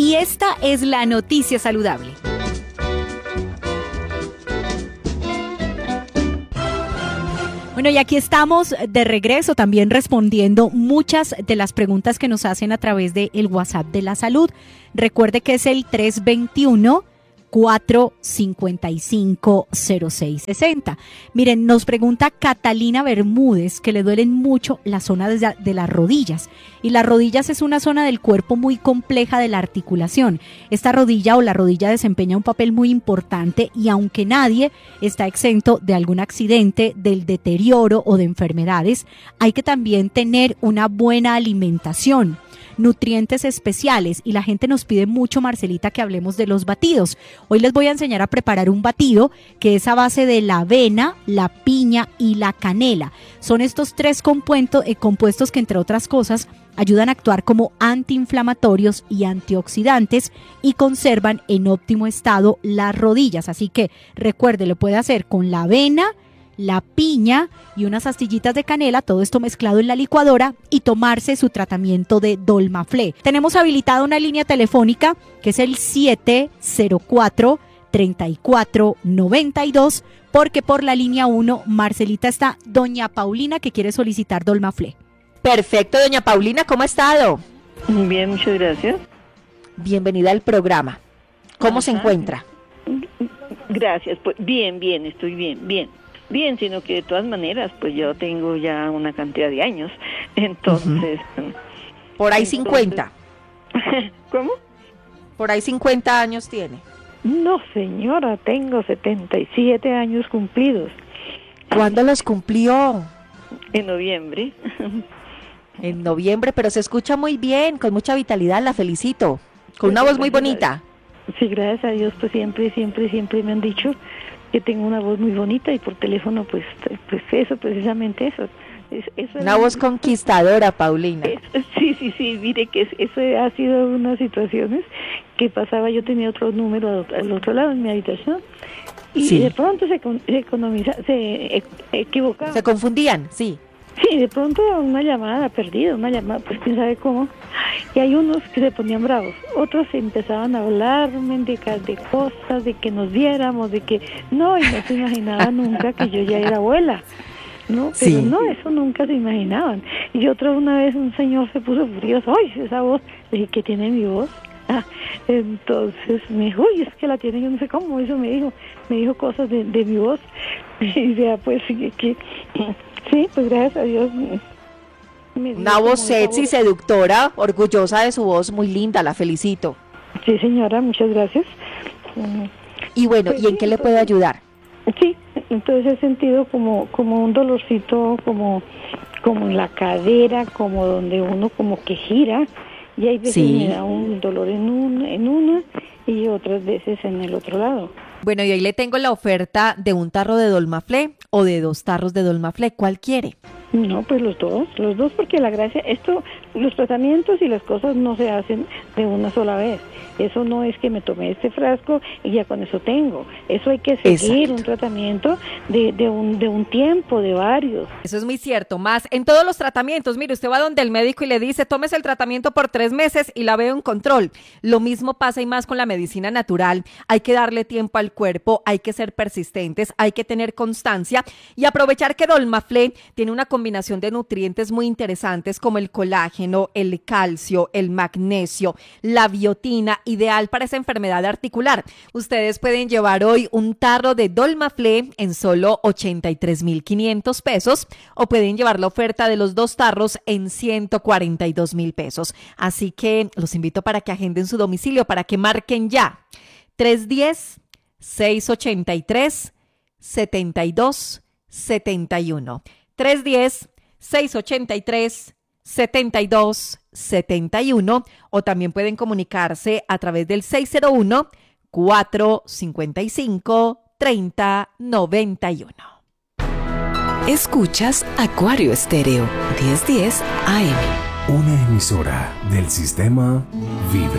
Y esta es la noticia saludable. Bueno, y aquí estamos de regreso también respondiendo muchas de las preguntas que nos hacen a través del WhatsApp de la salud. Recuerde que es el 321-455-0660. Miren, nos pregunta Catalina Bermúdez que le duelen mucho la zona de las rodillas. Y las rodillas es una zona del cuerpo muy compleja de la articulación. Esta rodilla o la rodilla desempeña un papel muy importante y aunque nadie está exento de algún accidente, del deterioro o de enfermedades, hay que también tener una buena alimentación, nutrientes especiales, y la gente nos pide mucho, Marcelita, que hablemos de los batidos. Hoy les voy a enseñar a preparar un batido que es a base de la avena, la piña y la canela. Son estos tres compuestos que, entre otras cosas, ayudan a actuar como antiinflamatorios y antioxidantes y conservan en óptimo estado las rodillas. Así que recuerde, lo puede hacer con la avena, la piña y unas astillitas de canela, todo esto mezclado en la licuadora, y tomarse su tratamiento de Dolmaflé. Tenemos habilitada una línea telefónica que es el 704-3492, porque por la línea 1, Marcelita, está doña Paulina, que quiere solicitar Dolmaflé. Perfecto, doña Paulina, ¿cómo ha estado? Muy bien, muchas gracias. Bienvenida al programa. ¿Cómo se encuentra? Gracias, pues bien, estoy bien, sino que de todas maneras, pues yo tengo ya una cantidad de años, entonces... Por ahí 50. ¿Cómo? Por ahí 50 años tiene. No, señora, tengo 77 años cumplidos. ¿Cuándo los cumplió? En noviembre. En noviembre, pero se escucha muy bien, con mucha vitalidad, la felicito. Con una voz muy bonita. Sí, gracias a Dios, pues siempre me han dicho que tengo una voz muy bonita, y por teléfono, pues eso, precisamente eso. Eso una voz conquistadora, Paulina. Sí, mire que eso ha sido unas situaciones que pasaba. Yo tenía otro número al otro lado en mi habitación, y sí, de pronto se equivocaba. Se confundían, sí. Sí, de pronto una llamada perdida, pues quién sabe cómo. Y hay unos que se ponían bravos, otros empezaban a hablarme de cosas, de que nos viéramos, de que no, y no se imaginaba nunca que yo ya era abuela. No, pero sí, no, eso nunca se imaginaban. Y otra una vez un señor se puso furioso, ¡ay, esa voz! Le dije, ¿qué tiene mi voz? Entonces me dijo, uy, es que la tiene, yo no sé cómo, eso me dijo cosas de mi voz. Y ya, pues, que sí, pues gracias a Dios. Una voz sexy, seductora, orgullosa de su voz, muy linda, la felicito. Sí, señora, muchas gracias. Y bueno, pues, ¿y en qué le puedo ayudar? Sí, entonces he sentido como un dolorcito, como en la cadera, como donde uno como que gira, y hay veces me da un dolor en una y otras veces en el otro lado. Bueno, y ahí le tengo la oferta de un tarro de Dolmaflé o de 2 tarros de Dolmaflé. ¿Cuál quiere? No, pues los dos, porque la gracia, los tratamientos y las cosas no se hacen de una sola vez. Eso no es que me tomé este frasco y ya con eso tengo. Eso hay que seguir. Exacto. Un tratamiento de un tiempo, de varios. Eso es muy cierto. Más en todos los tratamientos, mire, usted va donde el médico y le dice, tómese el tratamiento por 3 meses y la veo en control. Lo mismo pasa y más con la medicina natural. Hay que darle tiempo al cuerpo, hay que ser persistentes, hay que tener constancia y aprovechar que Dolmaflé tiene una combinación de nutrientes muy interesantes como el colágeno, el calcio, el magnesio, la biotina, ideal para esa enfermedad articular. Ustedes pueden llevar hoy un tarro de Dolmaflé en solo 83,500 pesos o pueden llevar la oferta de los 2 tarros en 142,000 pesos. Así que los invito para que agenden su domicilio, para que marquen ya 310-683-7271. 310-683-7271 o también pueden comunicarse a través del 601-455-3091. Escuchas Acuario Estéreo 1010 AM. Una emisora del sistema Vibra.